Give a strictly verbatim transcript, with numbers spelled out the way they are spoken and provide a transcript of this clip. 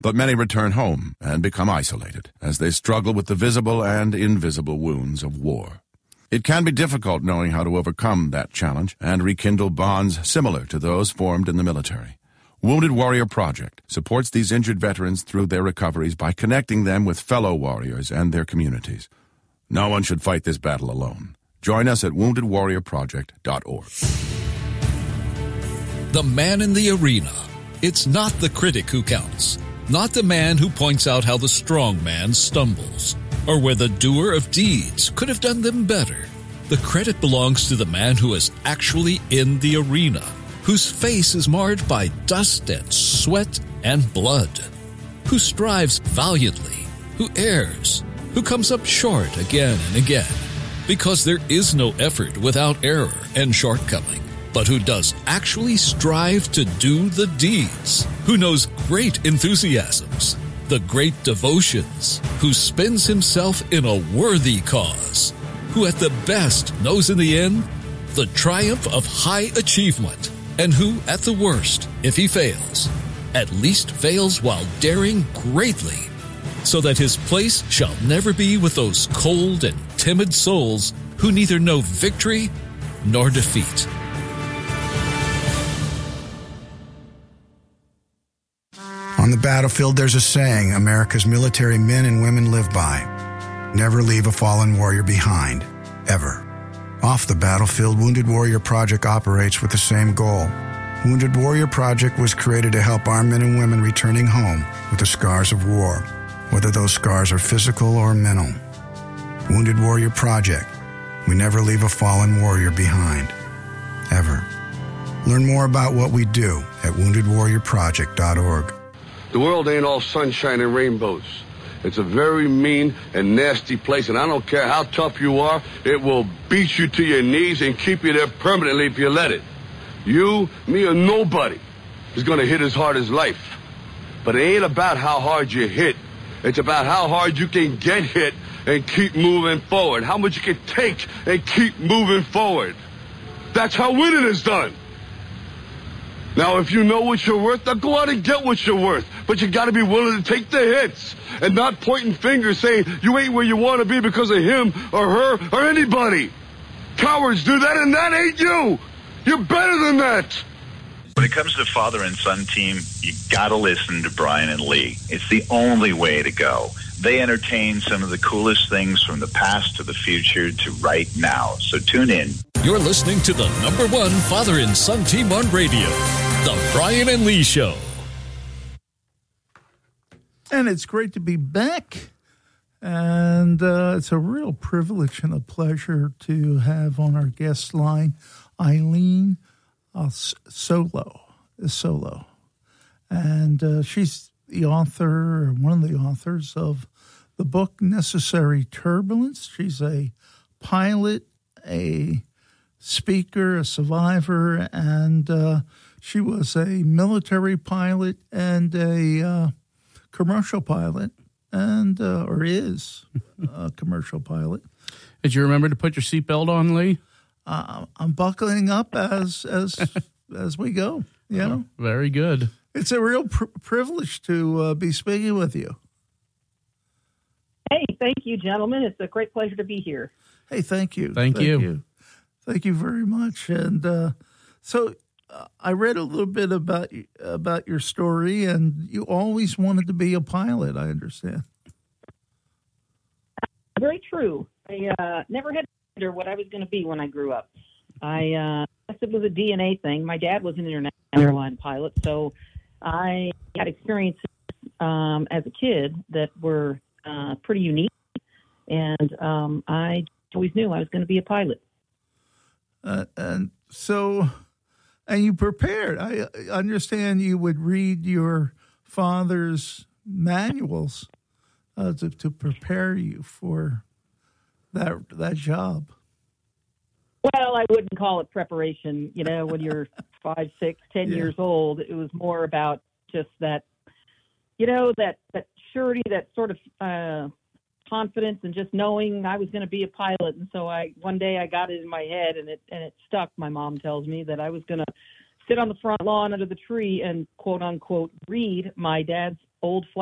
But many return home and become isolated as they struggle with the visible and invisible wounds of war. It can be difficult knowing how to overcome that challenge and rekindle bonds similar to those formed in the military. Wounded Warrior Project supports these injured veterans through their recoveries by connecting them with fellow warriors and their communities. No one should fight this battle alone. Join us at wounded warrior project dot org. The man in the arena. It's not the critic who counts, not the man who points out how the strong man stumbles, or where the doer of deeds could have done them better. The credit belongs to the man who is actually in the arena, whose face is marred by dust and sweat and blood, who strives valiantly, who errs, who comes up short again and again, because there is no effort without error and shortcoming, but who does actually strive to do the deeds, who knows great enthusiasms, the great devotions, who spends himself in a worthy cause, who at the best knows in the end the triumph of high achievement, and who, at the worst, if he fails, at least fails while daring greatly, so that his place shall never be with those cold and timid souls who neither know victory nor defeat. On the battlefield, there's a saying America's military men and women live by. Never leave a fallen warrior behind, ever. Off the battlefield, Wounded Warrior Project operates with the same goal. Wounded Warrior Project was created to help our men and women returning home with the scars of war, whether those scars are physical or mental. Wounded Warrior Project. We never leave a fallen warrior behind, ever. Learn more about what we do at wounded warrior project dot org. The world ain't all sunshine and rainbows. It's a very mean and nasty place, and I don't care how tough you are, it will beat you to your knees and keep you there permanently if you let it. You, me, or nobody is going to hit as hard as life. But it ain't about how hard you hit. It's about how hard you can get hit and keep moving forward. How much you can take and keep moving forward. That's how winning is done. Now, if you know what you're worth, now go out and get what you're worth. But you got to be willing to take the hits and not pointing fingers saying you ain't where you want to be because of him or her or anybody. Cowards do that, and that ain't you. You're better than that. When it comes to the father and son team, you got to listen to Brian and Lee. It's the only way to go. They entertain some of the coolest things from the past to the future to right now. So tune in. You're listening to the number one father and son team on radio, The Brian and Lee Show. And it's great to be back. And uh, it's a real privilege and a pleasure to have on our guest line Eileen uh, Solo. Solo. And uh, she's the author, or one of the authors of the book Necessary Turbulence. She's a pilot, a speaker, a survivor, and uh, she was a military pilot and a uh, commercial pilot, and uh, or is a commercial pilot. Did you remember to put your seatbelt on, Lee? Uh, I'm buckling up as as as we go. You know, oh, very good. It's a real pr- privilege to uh, be speaking with you. Hey, thank you, gentlemen. It's a great pleasure to be here. Hey, thank you. Thank, thank you. you. Thank you very much. And uh, so uh, I read a little bit about about your story, and you always wanted to be a pilot, I understand. Very true. I uh, never had to wonder what I was going to be when I grew up. I uh, guess it was a D N A thing. My dad was an international airline pilot, so I had experiences um, as a kid that were uh, pretty unique, and um, I always knew I was going to be a pilot. Uh, and so, and you prepared. I understand you would read your father's manuals uh, to, to prepare you for that that job. Well, I wouldn't call it preparation. You know, when you're five, six, ten yeah. years old, it was more about just that, you know, that, that surety, that sort of uh, confidence, and just knowing I was going to be a pilot. And so I, one day I got it in my head, and it and it stuck. My mom tells me that I was going to sit on the front lawn under the tree and quote unquote read my dad's old